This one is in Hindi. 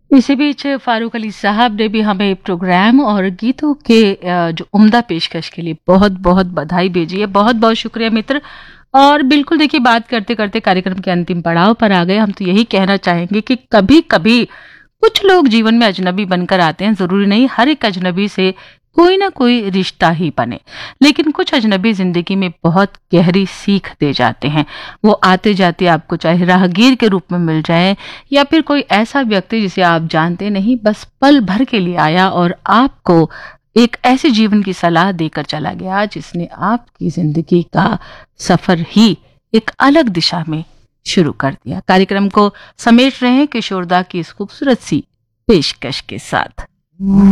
इसी बीच फारूक अली साहब ने भी हमें प्रोग्राम और गीतों के जो उम्दा पेशकश के लिए बहुत बहुत बधाई भेजी है। बहुत बहुत शुक्रिया मित्र। और बिल्कुल देखिए, बात करते करते कार्यक्रम के अंतिम पड़ाव पर आ गए। हम तो यही कहना चाहेंगे कि कभी कभी कुछ लोग जीवन में अजनबी बनकर आते हैं। जरूरी नहीं हर एक अजनबी से कोई ना कोई रिश्ता ही बने, लेकिन कुछ अजनबी जिंदगी में बहुत गहरी सीख दे जाते हैं। वो आते जाते आपको चाहे राहगीर के रूप में मिल जाए या फिर कोई ऐसा व्यक्ति जिसे आप जानते नहीं, बस पल भर के लिए आया और आपको एक ऐसे जीवन की सलाह देकर चला गया जिसने आपकी जिंदगी का सफर ही एक अलग दिशा में शुरू कर दिया। कार्यक्रम को समेट रहे हैं किशोरदा की इस खूबसूरत सी पेशकश के साथ।